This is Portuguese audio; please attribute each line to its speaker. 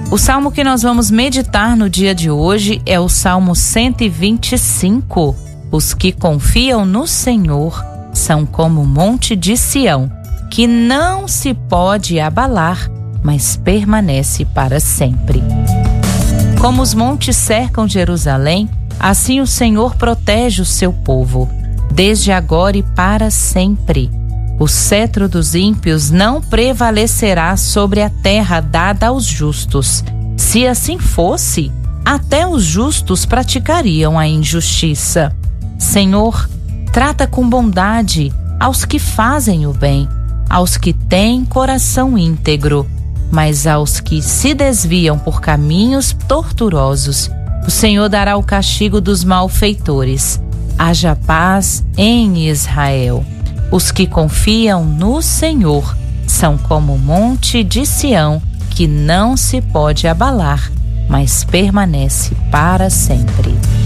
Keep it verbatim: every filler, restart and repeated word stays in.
Speaker 1: O salmo que nós vamos meditar no dia de hoje é o Salmo cento e vinte e cinco. Os que confiam no Senhor são como o monte de Sião, que não se pode abalar, mas permanece para sempre. Como os montes cercam Jerusalém, assim o Senhor protege o seu povo, desde agora e para sempre. O cetro dos ímpios não prevalecerá sobre a terra dada aos justos. Se assim fosse, até os justos praticariam a injustiça. Senhor, trata com bondade aos que fazem o bem, aos que têm coração íntegro, mas aos que se desviam por caminhos tortuosos, o Senhor dará o castigo dos malfeitores. Haja paz em Israel. Os que confiam no Senhor são como o monte de Sião, que não se pode abalar, mas permanece para sempre.